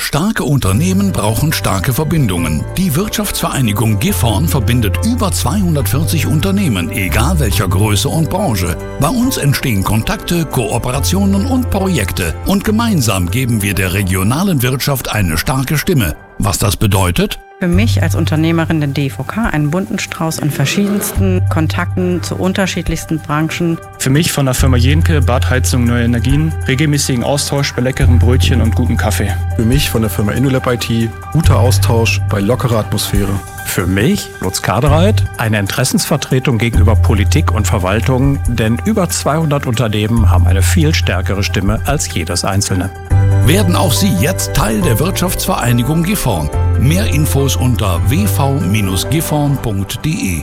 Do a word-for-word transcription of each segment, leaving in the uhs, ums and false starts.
Starke Unternehmen brauchen starke Verbindungen. Die Wirtschaftsvereinigung Gifhorn verbindet über zweihundertvierzig Unternehmen, egal welcher Größe und Branche. Bei uns entstehen Kontakte, Kooperationen und Projekte. Und gemeinsam geben wir der regionalen Wirtschaft eine starke Stimme. Was das bedeutet? Für mich als Unternehmerin der D E V K einen bunten Strauß an verschiedensten Kontakten zu unterschiedlichsten Branchen. Für mich von der Firma Jenke, Badheizung Neue Energien, regelmäßigen Austausch bei leckeren Brötchen und gutem Kaffee. Für mich von der Firma InnoLab I T, guter Austausch bei lockerer Atmosphäre. Für mich, Lutz Kadereit, eine Interessensvertretung gegenüber Politik und Verwaltung, denn über zweihundert Unternehmen haben eine viel stärkere Stimme als jedes einzelne. Werden auch Sie jetzt Teil der Wirtschaftsvereinigung Gifhorn. Mehr Infos unter w v Bindestrich gifhorn punkt d e.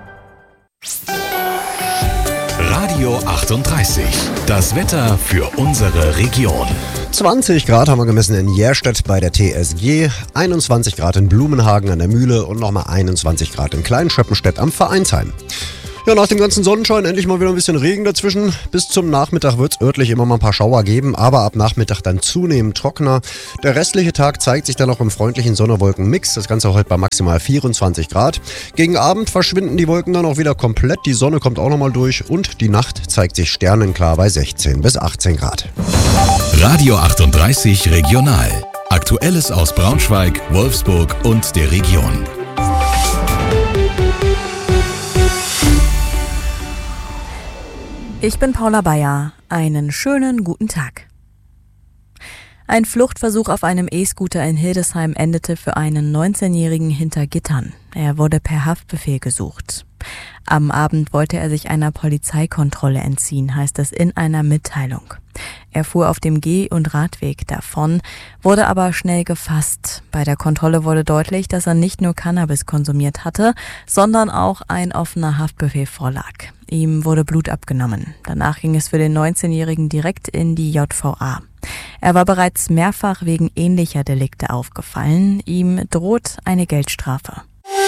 Radio achtunddreißig. Das Wetter für unsere Region. zwanzig Grad haben wir gemessen in Järstedt bei der T S G, einundzwanzig Grad in Blumenhagen an der Mühle und nochmal einundzwanzig Grad in Kleinschöppenstedt am Vereinsheim. Ja, nach dem ganzen Sonnenschein endlich mal wieder ein bisschen Regen dazwischen. Bis zum Nachmittag wird es örtlich immer mal ein paar Schauer geben, aber ab Nachmittag dann zunehmend trockener. Der restliche Tag zeigt sich dann noch im freundlichen Sonne-Wolken-Mix. Das Ganze heute bei maximal vierundzwanzig Grad. Gegen Abend verschwinden die Wolken dann auch wieder komplett. Die Sonne kommt auch nochmal durch und die Nacht zeigt sich sternenklar bei sechzehn bis achtzehn Grad. Radio achtunddreißig Regional. Aktuelles aus Braunschweig, Wolfsburg und der Region. Ich bin Paula Bayer. Einen schönen guten Tag. Ein Fluchtversuch auf einem E-Scooter in Hildesheim endete für einen neunzehnjährigen hinter Gittern. Er wurde per Haftbefehl gesucht. Am Abend wollte er sich einer Polizeikontrolle entziehen, heißt es in einer Mitteilung. Er fuhr auf dem Geh- und Radweg davon, wurde aber schnell gefasst. Bei der Kontrolle wurde deutlich, dass er nicht nur Cannabis konsumiert hatte, sondern auch ein offener Haftbefehl vorlag. Ihm wurde Blut abgenommen. Danach ging es für den neunzehnjährigen direkt in die J V A. Er war bereits mehrfach wegen ähnlicher Delikte aufgefallen. Ihm droht eine Geldstrafe.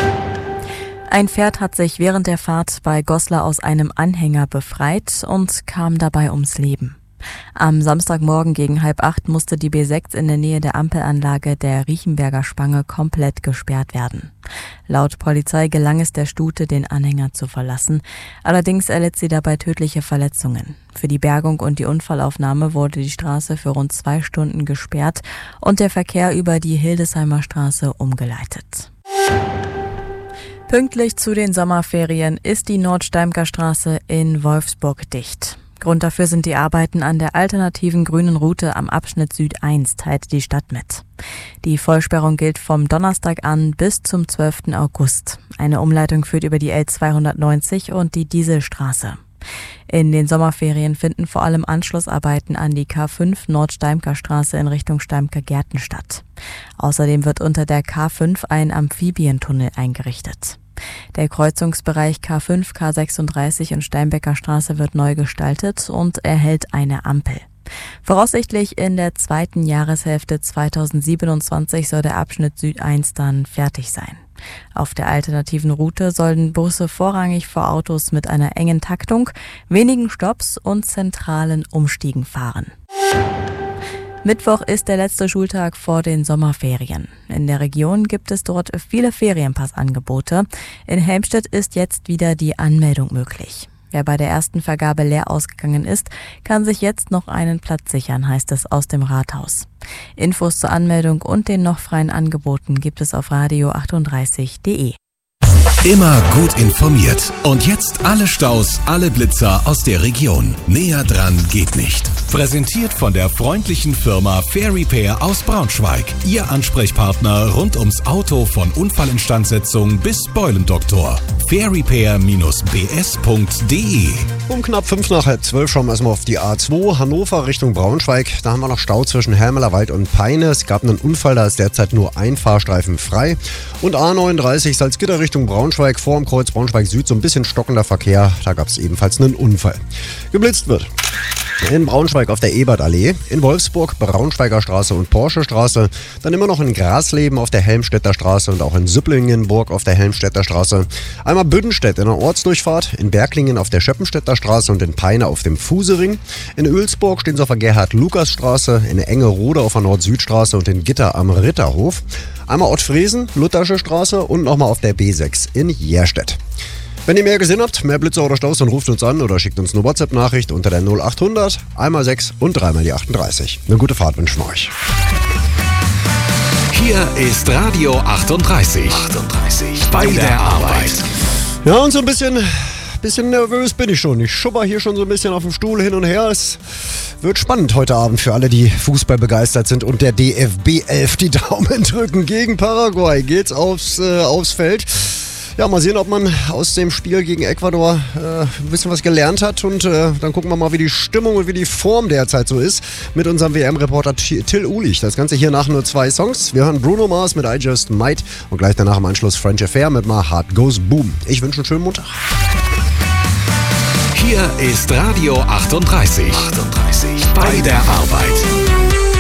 Ein Pferd hat sich während der Fahrt bei Goslar aus einem Anhänger befreit und kam dabei ums Leben. Am Samstagmorgen gegen halb acht musste die B sechs in der Nähe der Ampelanlage der Riechenberger Spange komplett gesperrt werden. Laut Polizei gelang es der Stute, den Anhänger zu verlassen. Allerdings erlitt sie dabei tödliche Verletzungen. Für die Bergung und die Unfallaufnahme wurde die Straße für rund zwei Stunden gesperrt und der Verkehr über die Hildesheimer Straße umgeleitet. Pünktlich zu den Sommerferien ist die Nordsteimker Straße in Wolfsburg dicht. Grund dafür sind die Arbeiten an der alternativen grünen Route am Abschnitt Süd eins, teilt die Stadt mit. Die Vollsperrung gilt vom Donnerstag an bis zum zwölften August. Eine Umleitung führt über die L zweihundertneunzig und die Dieselstraße. In den Sommerferien finden vor allem Anschlussarbeiten an die K fünf Nordsteimker Straße in Richtung Steimker Gärten statt. Außerdem wird unter der K fünf ein Amphibientunnel eingerichtet. Der Kreuzungsbereich K fünf, K sechsunddreißig und Steinbecker Straße wird neu gestaltet und erhält eine Ampel. Voraussichtlich in der zweiten Jahreshälfte zweitausendsiebenundzwanzig soll der Abschnitt Süd eins dann fertig sein. Auf der alternativen Route sollen Busse vorrangig vor Autos mit einer engen Taktung, wenigen Stopps und zentralen Umstiegen fahren. Mittwoch ist der letzte Schultag vor den Sommerferien. In der Region gibt es dort viele Ferienpassangebote. In Helmstedt ist jetzt wieder die Anmeldung möglich. Wer bei der ersten Vergabe leer ausgegangen ist, kann sich jetzt noch einen Platz sichern, heißt es aus dem Rathaus. Infos zur Anmeldung und den noch freien Angeboten gibt es auf radio achtunddreißig punkt de. Immer gut informiert. Und jetzt alle Staus, alle Blitzer aus der Region. Näher dran geht nicht. Präsentiert von der freundlichen Firma Fair Repair aus Braunschweig. Ihr Ansprechpartner rund ums Auto von Unfallinstandsetzung bis Beulendoktor. fair repair Bindestrich b s punkt de. Um knapp fünf nach halb zwölf schauen wir erstmal auf die A zwei, Hannover Richtung Braunschweig. Da haben wir noch Stau zwischen Hermelerwald und Peine. Es gab einen Unfall, da ist derzeit nur ein Fahrstreifen frei. Und A neununddreißig Salzgitter Richtung Braunschweig, vor dem Kreuz Braunschweig Süd, so ein bisschen stockender Verkehr. Da gab es ebenfalls einen Unfall. Geblitzt wird in Braunschweig auf der Ebertallee, in Wolfsburg Braunschweiger Straße und Porsche Straße, dann immer noch in Grasleben auf der Helmstedter Straße und auch in Süpplingenburg auf der Helmstedter Straße, einmal Büdenstedt in der Ortsdurchfahrt, in Berglingen auf der Schöppenstädter Straße, Straße und in Peine auf dem Fusering. In Oelsburg stehen sie auf der Gerhard-Lukas-Straße, in Engerode auf der Nord-Süd-Straße und in Gitter am Ritterhof. Einmal Ottfriesen, Luthersche Straße und nochmal auf der B sechs in Jerstedt. Wenn ihr mehr gesehen habt, mehr Blitzer oder Staus, dann ruft uns an oder schickt uns eine WhatsApp-Nachricht unter der null achthundert, einmal sechs und dreimal die achtunddreißig. Eine gute Fahrt wünschen wir euch. Hier ist Radio achtunddreißig. achtunddreißig. Bei der Arbeit. Ja, und so ein bisschen, bisschen nervös bin ich schon. Ich schubber hier schon so ein bisschen auf dem Stuhl hin und her. Es wird spannend heute Abend für alle, die Fußball begeistert sind und der D F B elf die Daumen drücken. Gegen Paraguay geht's aufs, äh, aufs Feld. Ja, mal sehen, ob man aus dem Spiel gegen Ecuador äh, ein bisschen was gelernt hat. Und äh, dann gucken wir mal, wie die Stimmung und wie die Form derzeit so ist mit unserem W M-Reporter Till Ulich. Das Ganze hier nach nur zwei Songs. Wir hören Bruno Mars mit I Just Might und gleich danach im Anschluss French Affair mit My Heart Goes Boom. Ich wünsche einen schönen Montag. Hier ist Radio achtunddreißig. achtunddreißig. Bei der Arbeit.